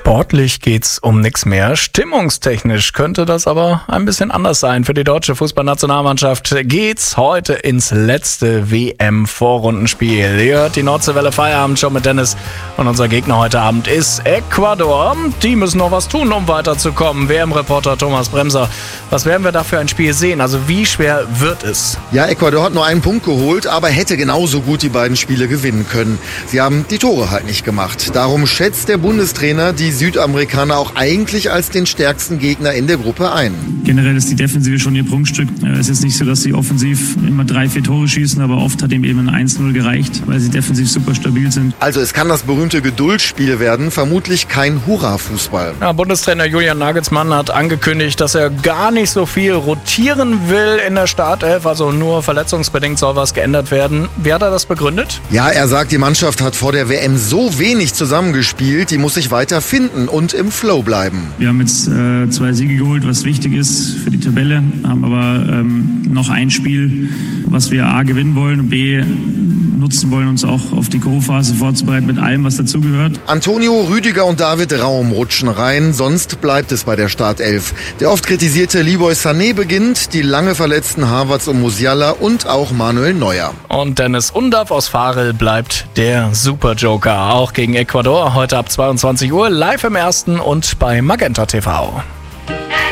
Sportlich geht's um nichts mehr. Stimmungstechnisch könnte das aber ein bisschen anders sein. Für die deutsche Fußballnationalmannschaft geht's heute ins letzte WM-Vorrundenspiel. Ihr hört die Nordseewelle Feierabendshow mit Dennis und unser Gegner heute Abend ist Ecuador. Die müssen noch was tun, um weiterzukommen. WM-Reporter Thomas Bremser, was werden wir da für ein Spiel sehen? Also wie schwer wird es? Ja, Ecuador hat nur einen Punkt geholt, aber hätte genauso gut die beiden Spiele gewinnen können. Sie haben die Tore halt nicht gemacht. Darum schätzt der Bundestrainer die Südamerikaner auch eigentlich als den stärksten Gegner in der Gruppe ein. Generell ist die Defensive schon ihr Prunkstück. Es ist nicht so, dass sie offensiv immer 3-4 Tore schießen, aber oft hat ihm eben ein 1-0 gereicht, weil sie defensiv super stabil sind. Also es kann das berühmte Geduldsspiel werden, vermutlich kein Hurra-Fußball. Ja, Bundestrainer Julian Nagelsmann hat angekündigt, dass er gar nicht so viel rotieren will in der Startelf, also nur verletzungsbedingt soll was geändert werden. Wie hat er das begründet? Ja, er sagt, die Mannschaft hat vor der WM so wenig zusammengespielt, die muss sich weiter finden und im Flow bleiben. Wir haben jetzt 2 Siege geholt, was wichtig ist für die Tabelle, haben aber noch ein Spiel, was wir A gewinnen wollen und B nutzen wollen, uns auch auf die K.O.-Phase vorzubereiten mit allem, was dazugehört. Antonio, Rüdiger und David Raum rutschen rein, sonst bleibt es bei der Startelf. Der oft kritisierte Leroy Sané beginnt, die lange verletzten Havertz und Musiala und auch Manuel Neuer. Und Dennis Undav aus Varel bleibt der Superjoker, auch gegen Ecuador, heute ab 22 Uhr live im Ersten und bei Magenta TV.